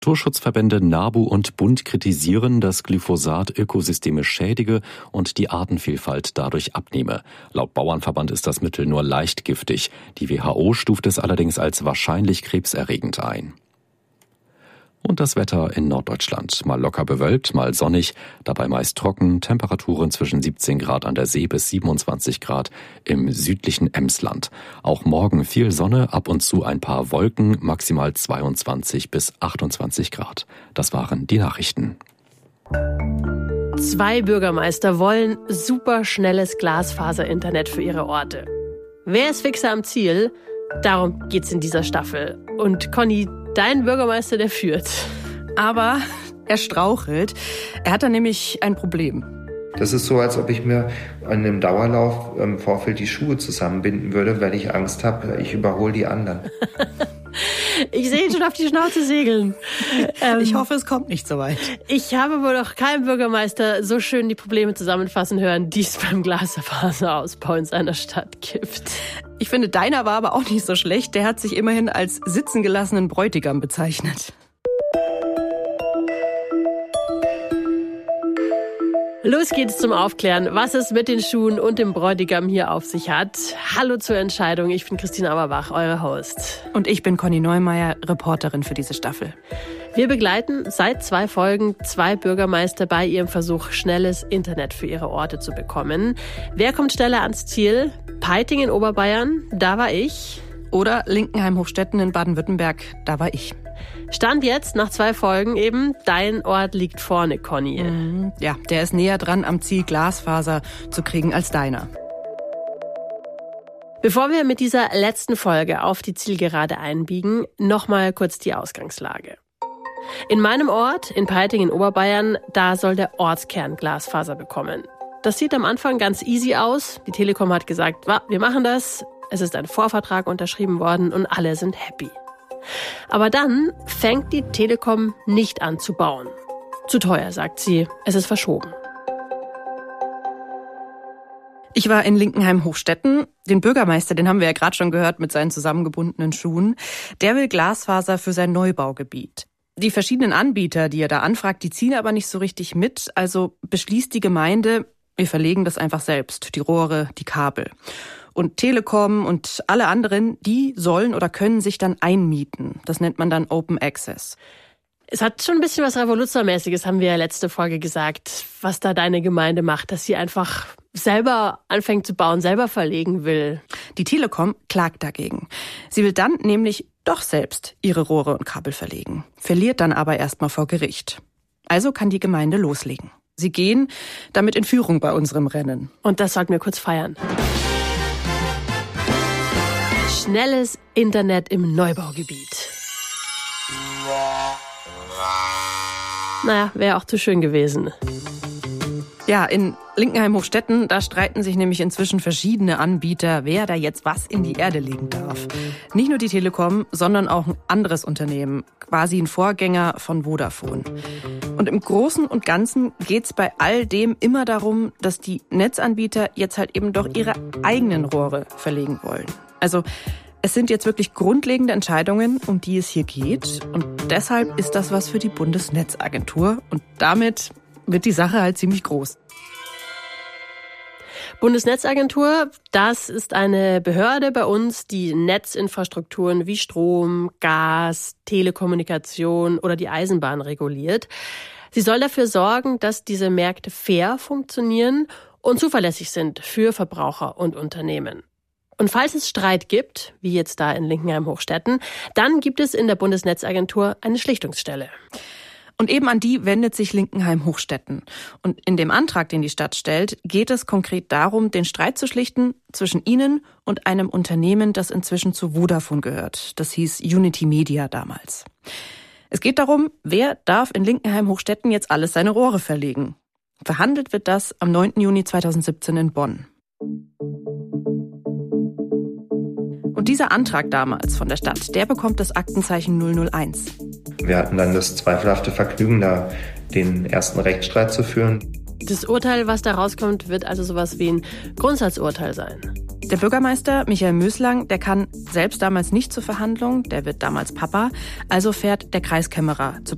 Naturschutzverbände NABU und Bund kritisieren, dass Glyphosat Ökosysteme schädige und die Artenvielfalt dadurch abnehme. Laut Bauernverband ist das Mittel nur leicht giftig. Die WHO stuft es allerdings als wahrscheinlich krebserregend ein. Und das Wetter in Norddeutschland. Mal locker bewölkt, mal sonnig, dabei meist trocken, Temperaturen zwischen 17 Grad an der See bis 27 Grad im südlichen Emsland. Auch morgen viel Sonne, ab und zu ein paar Wolken, maximal 22 bis 28 Grad. Das waren die Nachrichten. 2 Bürgermeister wollen superschnelles Glasfaser-Internet für ihre Orte. Wer ist fixer am Ziel? Darum geht's in dieser Staffel. Und Conny, dein Bürgermeister, der führt. Aber er strauchelt. Er hat da nämlich ein Problem. Das ist so, als ob ich mir an einem Dauerlauf im Vorfeld die Schuhe zusammenbinden würde, weil ich Angst habe, ich überhole die anderen. Ich sehe ihn schon auf die Schnauze segeln. Ich hoffe, es kommt nicht so weit. Ich habe wohl noch keinen Bürgermeister so schön die Probleme zusammenfassen hören, die es beim Glasfaserausbau in seiner Stadt gibt. Ich finde, deiner war aber auch nicht so schlecht. Der hat sich immerhin als sitzen gelassenen Bräutigam bezeichnet. Los geht's zum Aufklären, was es mit den Schuhen und dem Bräutigam hier auf sich hat. Hallo zur Entscheidung, ich bin Christine Auerbach, eure Host. Und ich bin Conny Neumeier, Reporterin für diese Staffel. Wir begleiten seit 2 Folgen 2 Bürgermeister bei ihrem Versuch, schnelles Internet für ihre Orte zu bekommen. Wer kommt schneller ans Ziel? Peiting in Oberbayern, da war ich. Oder Linkenheim-Hochstetten in Baden-Württemberg, da war ich. Stand jetzt, nach 2 Folgen eben, dein Ort liegt vorne, Conny. Ja, der ist näher dran am Ziel, Glasfaser zu kriegen als deiner. Bevor wir mit dieser letzten Folge auf die Zielgerade einbiegen, nochmal kurz die Ausgangslage. In meinem Ort, in Peiting in Oberbayern, da soll der Ortskern Glasfaser bekommen. Das sieht am Anfang ganz easy aus. Die Telekom hat gesagt, wir machen das. Es ist ein Vorvertrag unterschrieben worden und alle sind happy. Aber dann fängt die Telekom nicht an zu bauen. Zu teuer, sagt sie. Es ist verschoben. Ich war in Linkenheim-Hochstetten. Den Bürgermeister, den haben wir ja gerade schon gehört mit seinen zusammengebundenen Schuhen. Der will Glasfaser für sein Neubaugebiet. Die verschiedenen Anbieter, die er da anfragt, die ziehen aber nicht so richtig mit. Also beschließt die Gemeinde, wir verlegen das einfach selbst, die Rohre, die Kabel. Und Telekom und alle anderen, die sollen oder können sich dann einmieten. Das nennt man dann Open Access. Es hat schon ein bisschen was Revolutionärmäßiges, haben wir ja letzte Folge gesagt, was da deine Gemeinde macht, dass sie einfach selber anfängt zu bauen, selber verlegen will. Die Telekom klagt dagegen. Sie will dann nämlich doch selbst ihre Rohre und Kabel verlegen, verliert dann aber erstmal vor Gericht. Also kann die Gemeinde loslegen. Sie gehen damit in Führung bei unserem Rennen. Und das sollten wir kurz feiern. Schnelles Internet im Neubaugebiet. Naja, wäre auch zu schön gewesen. Ja, in Linkenheim-Hochstetten, da streiten sich nämlich inzwischen verschiedene Anbieter, wer da jetzt was in die Erde legen darf. Nicht nur die Telekom, sondern auch ein anderes Unternehmen, quasi ein Vorgänger von Vodafone. Und im Großen und Ganzen geht's bei all dem immer darum, dass die Netzanbieter jetzt halt eben doch ihre eigenen Rohre verlegen wollen. Also es sind jetzt wirklich grundlegende Entscheidungen, um die es hier geht. Und deshalb ist das was für die Bundesnetzagentur. Und damit wird die Sache halt ziemlich groß. Bundesnetzagentur, das ist eine Behörde bei uns, die Netzinfrastrukturen wie Strom, Gas, Telekommunikation oder die Eisenbahn reguliert. Sie soll dafür sorgen, dass diese Märkte fair funktionieren und zuverlässig sind für Verbraucher und Unternehmen. Und falls es Streit gibt, wie jetzt da in Linkenheim-Hochstetten, dann gibt es in der Bundesnetzagentur eine Schlichtungsstelle. Und eben an die wendet sich Linkenheim-Hochstetten. Und in dem Antrag, den die Stadt stellt, geht es konkret darum, den Streit zu schlichten zwischen ihnen und einem Unternehmen, das inzwischen zu Vodafone gehört. Das hieß Unity Media damals. Es geht darum, wer darf in Linkenheim-Hochstetten jetzt alles seine Rohre verlegen. Verhandelt wird das am 9. Juni 2017 in Bonn. Und dieser Antrag damals von der Stadt, der bekommt das Aktenzeichen 001. Wir hatten dann das zweifelhafte Vergnügen, da den ersten Rechtsstreit zu führen. Das Urteil, was da rauskommt, wird also sowas wie ein Grundsatzurteil sein. Der Bürgermeister Michael Möslang, der kann selbst damals nicht zur Verhandlung, der wird damals Papa, also fährt der Kreiskämmerer zur